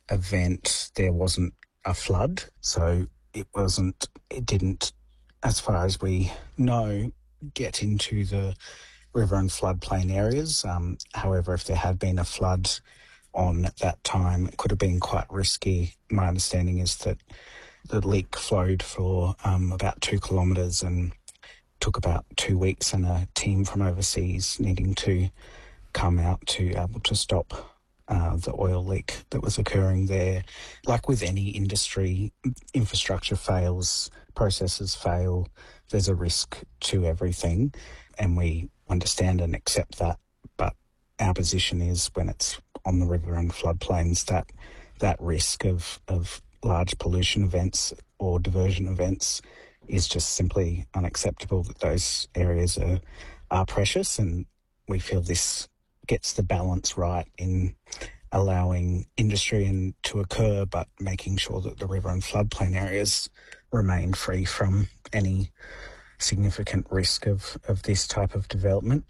event, there wasn't a flood. So it didn't, as far as we know, get into the river and floodplain areas. However, if there had been a flood on at that time, it could have been quite risky. My understanding is that the leak flowed for about 2 kilometres and took about 2 weeks, and a team from overseas needing to come out to able to stop the oil leak that was occurring there. Like with any industry, infrastructure fails, processes fail, there's a risk to everything, and we understand and accept that. But our position is, when it's on the river and floodplains, that risk of large pollution events or diversion events is just simply unacceptable, that those areas are precious, and we feel this gets the balance right in allowing industry to occur, but making sure that the river and floodplain areas remain free from any significant risk of this type of development.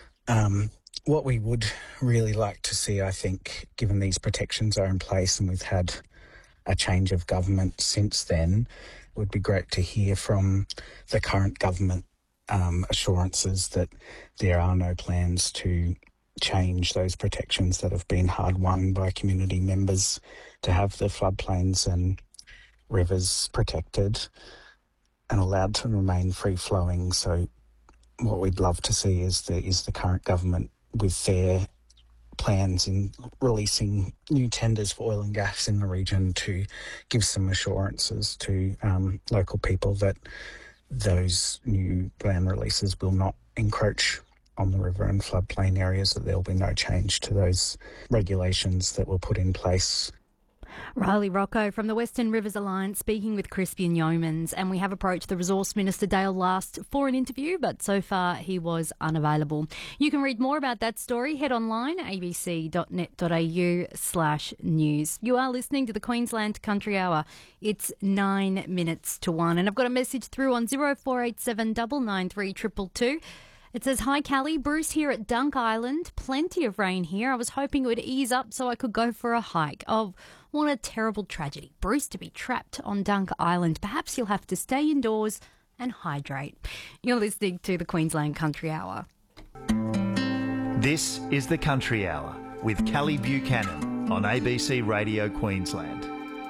What we would really like to see, I think, given these protections are in place and we've had a change of government since then, it would be great to hear from the current government assurances that there are no plans to change those protections that have been hard won by community members to have the floodplains and rivers protected and allowed to remain free flowing. So what we'd love to see is the current government with their plans in releasing new tenders for oil and gas in the region to give some assurances to local people that those new land releases will not encroach on the river and floodplain areas, that there will be no change to those regulations that were put in place. Riley Rocco from the Western Rivers Alliance speaking with Crispian Yeomans, and we have approached the Resource Minister Dale Last for an interview, but so far he was unavailable. You can read more about that story. Head online, abc.net.au/news. You are listening to the Queensland Country Hour. It's 9 minutes to 1, and I've got a message through on 0487 993 222. It says, "Hi, Callie. Bruce here at Dunk Island. Plenty of rain here. I was hoping it would ease up so I could go for a hike. Oh, what a terrible tragedy. Bruce to be trapped on Dunk Island. Perhaps you'll have to stay indoors and hydrate." You're listening to the Queensland Country Hour. This is the Country Hour with Callie Buchanan on ABC Radio Queensland.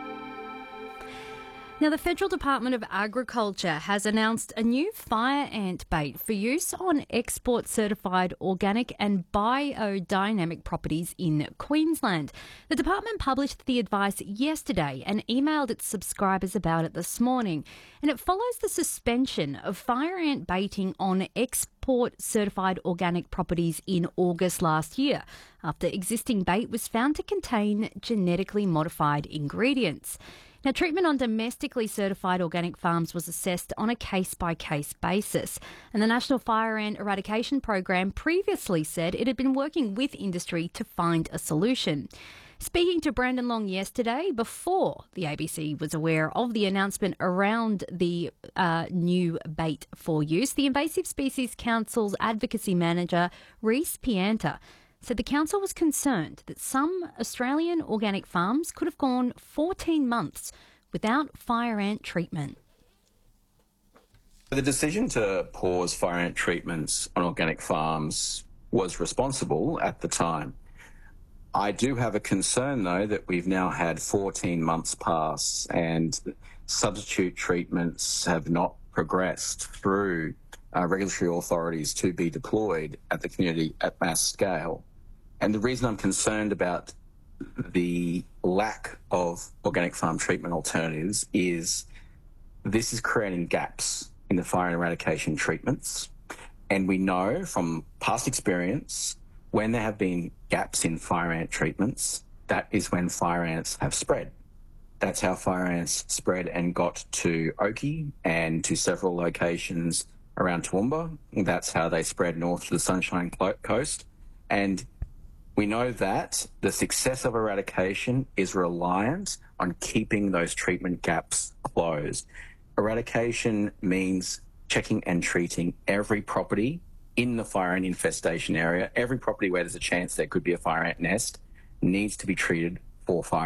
Now, the Federal Department of Agriculture has announced a new fire ant bait for use on export-certified organic and biodynamic properties in Queensland. The department published the advice yesterday and emailed its subscribers about it this morning, and it follows the suspension of fire ant baiting on export-certified organic properties in August last year, after existing bait was found to contain genetically modified ingredients. Now, treatment on domestically certified organic farms was assessed on a case-by-case basis, and the National Fire Ant Eradication Program previously said it had been working with industry to find a solution. Speaking to Brandon Long yesterday, before the ABC was aware of the announcement around the new bait for use, the Invasive Species Council's Advocacy Manager, Reese Pianta, said the council was concerned that some Australian organic farms could have gone 14 months without fire ant treatment. The decision to pause fire ant treatments on organic farms was responsible at the time. I do have a concern, though, that we've now had 14 months pass and substitute treatments have not progressed through regulatory authorities to be deployed at the community at mass scale. And the reason I'm concerned about the lack of organic farm treatment alternatives is this is creating gaps in the fire and eradication treatments. And we know from past experience, when there have been gaps in fire ant treatments, that is when fire ants have spread. That's how fire ants spread and got to Oakey and to several locations around Toowoomba. That's how they spread north to the Sunshine Coast. And we know that the success of eradication is reliant on keeping those treatment gaps closed. Eradication means checking and treating every property in the fire ant infestation area. Every property where there's a chance there could be a fire ant nest needs to be treated for fire